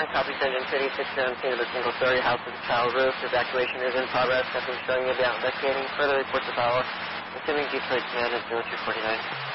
copy Engine City 617 of a single-story house with a tile roof. Evacuation is in progress. Nothing showing you about investigating. Further reports to follow. Assuming Detroit Command is 0249.